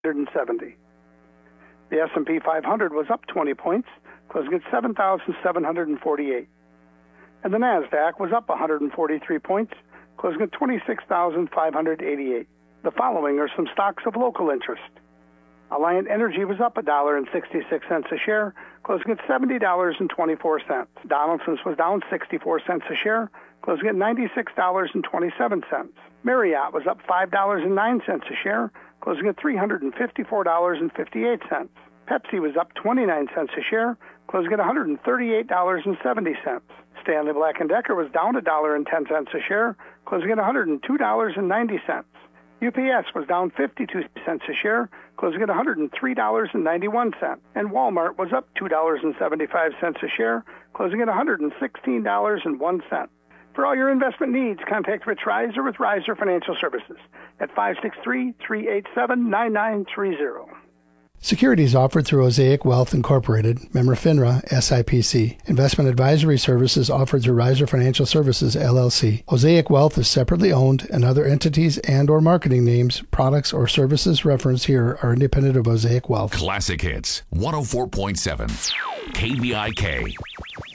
170. The S&P 500 was up 20 points, closing at 7,748. And the NASDAQ was up 143 points, closing at 26,588. The following are some stocks of local interest. Alliant Energy was up $1.66 a share, closing at $70.24. Donaldson's was down 64 cents a share, closing at $96.27. Marriott was up $5.09 a share, closing at $354.58. Pepsi was up 29 cents a share, closing at $138.70. Stanley Black & Decker was down $1.10 a share, closing at $102.90. UPS was down 52 cents a share, closing at $103.91. And Walmart was up $2.75 a share, closing at $116.01. For all your investment needs, contact Rich Reiser with Reiser Financial Services at 563-387-9930. Securities offered through Osaic Wealth Incorporated, member FINRA, SIPC. Investment advisory services offered through Reiser Financial Services, LLC. Osaic Wealth is separately owned, and other entities and or marketing names, products, or services referenced here are independent of Osaic Wealth. Classic Hits, 104.7, KBIK.